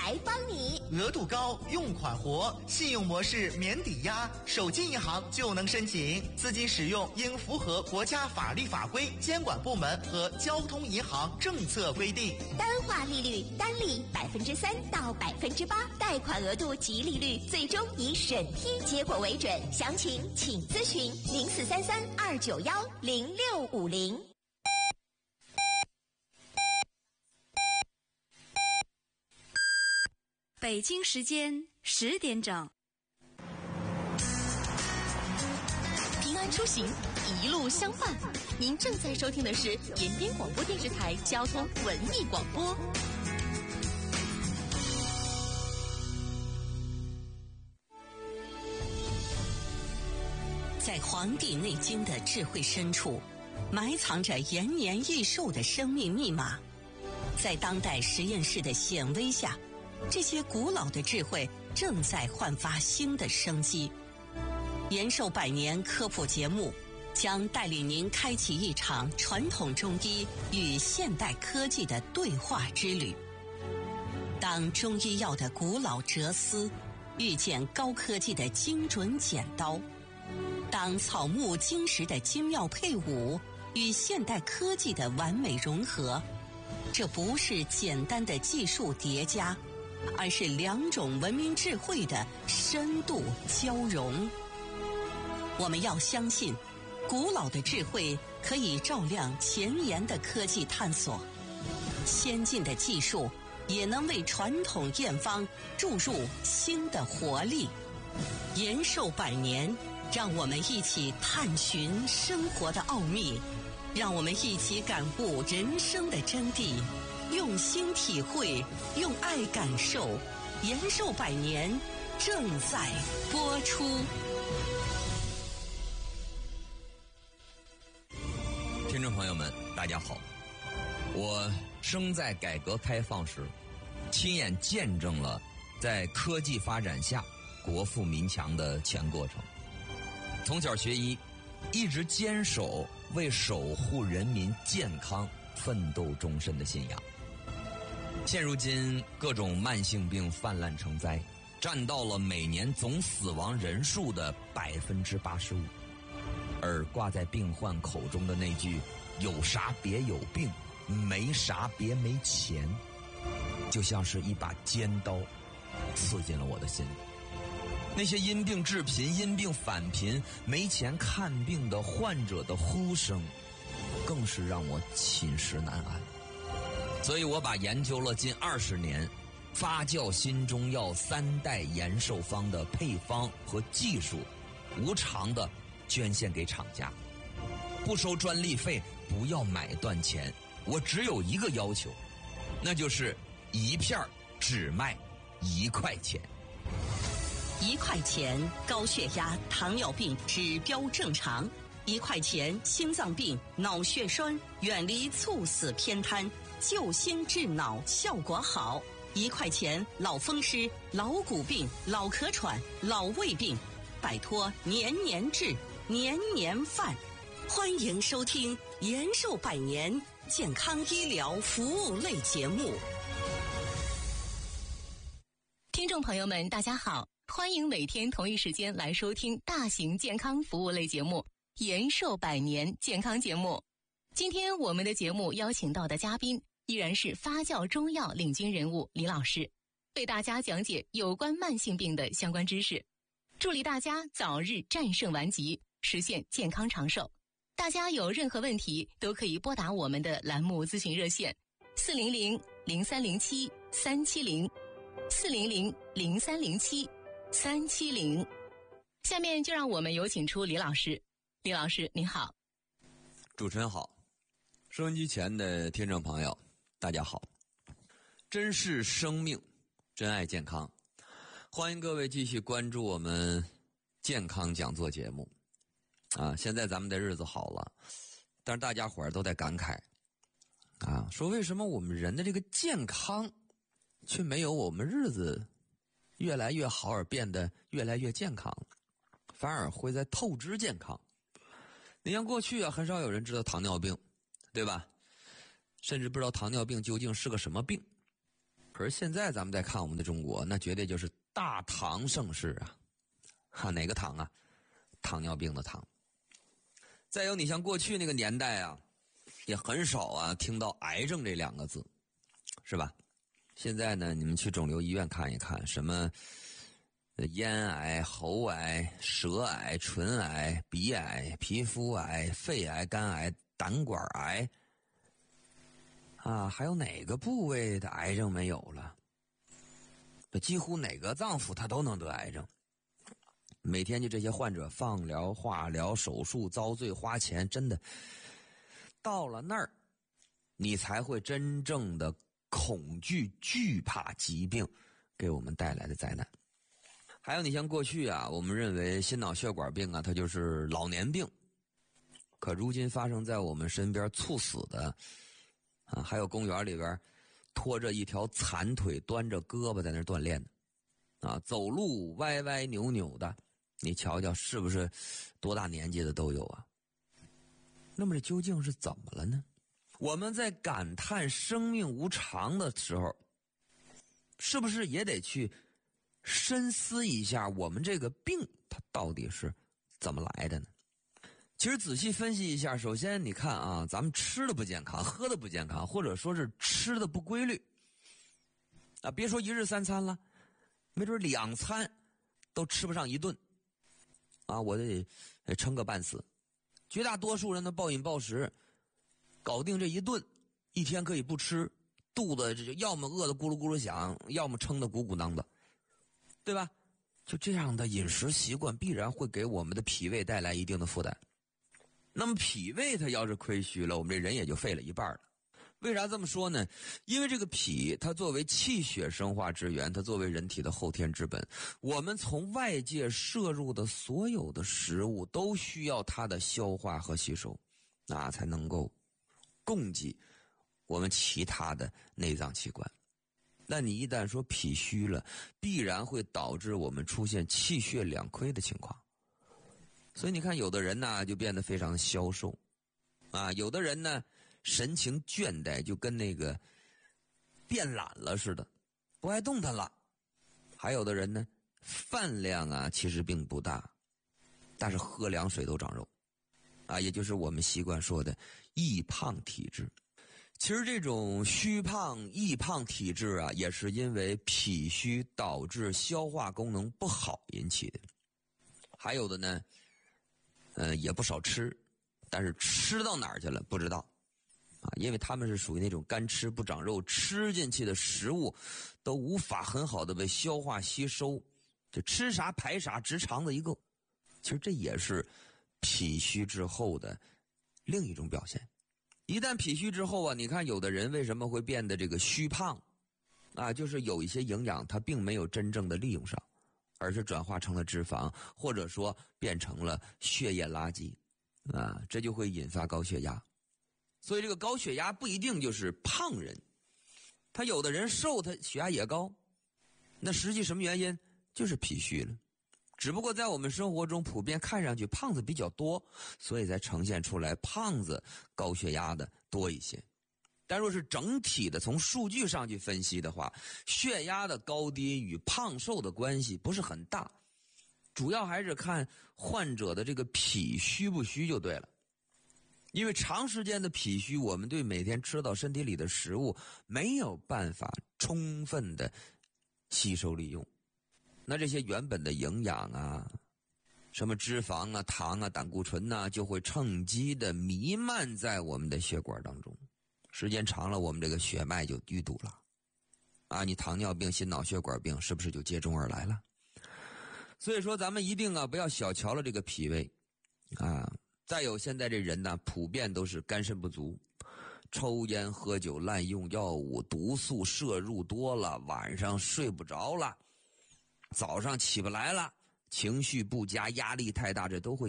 来帮你。 额度高，用款活，信用模式免抵押，手机银行就能申请。资金使用应符合国家法律法规、监管部门和交通银行政策规定。 单化利率单利3%到8%，贷款额度及利率最终以审批结果为准。详情请咨询0433291050。 北京时间10点整。 平安出行，一路相伴。您正在收听的是延边广播电视台交通文艺广播。 在《黄帝内经》的智慧深处，埋藏着延年益寿的生命密码。在当代实验室的显微下，这些古老的智慧正在焕发新的生机。延寿百年科普节目将带领您开启一场传统中医与现代科技的对话之旅。当中医药的古老哲思遇见高科技的精准剪刀，当草木金石的精妙配伍与现代科技的完美融合，这不是简单的技术叠加，而是两种文明智慧的深度交融。我们要相信，古老的智慧可以照亮前沿的科技探索，先进的技术也能为传统验方注入新的活力。延寿百年，让我们一起探寻生活的奥秘，让我们一起感悟人生的真谛，用心体会，用爱感受。延寿百年正在播出。 听众朋友们，大家好，我生在改革开放时，亲眼见证了在科技发展下国富民强的全过程。从小学医，一直坚守为守护人民健康奋斗终身的信仰。现如今各种慢性病泛滥成灾，占到了每年总死亡人数的85%，而挂在病患口中的那句有啥别有病，没啥别没钱，就像是一把尖刀刺进了我的心里。那些因病致贫、因病返贫、没钱看病的患者的呼声，更是让我寝食难安。所以我把研究了近20年发酵新中药3代延寿方的配方和技术，无偿的捐献给厂家，不收专利费，不要买断钱。我只有一个要求，那就是一片只卖1块钱。 1块钱高血压、糖尿病指标正常，1块钱心脏病、脑血栓远离猝死偏瘫，救心治脑效果好。1块钱老风湿、老骨病、老咳喘、老胃病，摆脱年年治、年年犯。欢迎收听延寿百年健康医疗服务类节目。 听众朋友们，大家好，欢迎每天同一时间来收听大型健康服务类节目延寿百年健康节目。今天我们的节目邀请到的嘉宾依然是发酵中药领军人物李老师，为大家讲解有关慢性病的相关知识，助力大家早日战胜顽疾，实现健康长寿。大家有任何问题都可以拨打我们的栏目咨询热线400-0307-370 400-0307-370。下面就让我们有请出李老师。李老师您好。 主持人好，收音机前的听众朋友大家好。珍视生命，珍爱健康，欢迎各位继续关注我们健康讲座节目啊！现在咱们的日子好了，但是大家伙儿都在感慨啊，说为什么我们人的这个健康却没有我们日子越来越好而变得越来越健康，反而会在透支健康。你像过去啊，很少有人知道糖尿病，对吧？甚至不知道糖尿病究竟是个什么病。 可是现在咱们再看我们的中国，那绝对就是大糖盛世啊！哪个糖啊？糖尿病的糖。再有，你像过去那个年代啊，也很少听到癌症这2个字，是吧？现在呢，你们去肿瘤医院看一看，什么咽癌、喉癌、舌癌、唇癌、鼻癌、皮肤癌、肺癌、肝癌、胆管癌啊，还有哪个部位的癌症没有了？几乎哪个脏腑它都能得癌症。每天就这些患者放疗、化疗、手术遭罪花钱，真的到了那儿，你才会真正的恐惧、惧怕疾病给我们带来的灾难。还有你像过去我们认为心脑血管病它就是老年病，可如今发生在我们身边猝死的还有公园里边拖着一条残腿端着胳膊在那儿锻炼的走路歪歪扭扭的，你瞧瞧是不是多大年纪的都有啊？那么这究竟是怎么了呢？我们在感叹生命无常的时候，是不是也得去深思一下我们这个病它到底是怎么来的呢？其实仔细分析一下，首先你看咱们吃的不健康，喝的不健康，或者说是吃的不规律别说1日3餐了，没准2餐都吃不上1顿我得撑个半死。绝大多数人的暴饮暴食搞定这1顿，1天可以不吃，肚子这就要么饿得咕噜咕噜响，要么撑得鼓鼓囊的，对吧？就这样的饮食习惯必然会给我们的脾胃带来一定的负担。那么脾胃它要是亏虚了，我们这人也就废了一半了。为啥这么说呢？因为这个脾它作为气血生化之源，它作为人体的后天之本，我们从外界摄入的所有的食物都需要它的消化和吸收，才能够供给我们其他的内脏器官。那你一旦说脾虚了，必然会导致我们出现气血两亏的情况。所以你看有的人呢就变得非常消瘦有的人呢神情倦怠，就跟那个变懒了似的，不爱动弹了。还有的人呢饭量其实并不大，但是喝凉水都长肉也就是我们习惯说的易胖体质。其实这种虚胖易胖体质也是因为脾虚导致消化功能不好引起的。还有的呢也不少吃，但是吃到哪儿去了不知道因为他们是属于那种干吃不长肉，吃进去的食物都无法很好的被消化吸收，就吃啥排啥，直肠子一个。其实这也是脾虚之后的另一种表现。一旦脾虚之后你看有的人为什么会变得这个虚胖就是有一些营养它并没有真正的利用上，而是转化成了脂肪，或者说变成了血液垃圾这就会引发高血压。所以这个高血压不一定就是胖人，他有的人瘦他血压也高，那实际什么原因？就是脾虚了。只不过在我们生活中普遍看上去胖子比较多，所以才呈现出来胖子高血压的多一些。但若是整体的从数据上去分析的话，血压的高低与胖瘦的关系不是很大，主要还是看患者的这个脾虚不虚就对了。因为长时间的脾虚，我们对每天吃到身体里的食物没有办法充分的吸收利用，那这些原本的营养什么脂肪糖胆固醇就会趁机的弥漫在我们的血管当中，时间长了我们这个血脉就淤堵了你糖尿病心脑血管病是不是就接踵而来了？所以说咱们一定不要小瞧了这个脾胃再有现在这人普遍都是肝肾不足，抽烟喝酒滥用药物，毒素摄入多了，晚上睡不着了，早上起不来了，情绪不佳，压力太大，这都会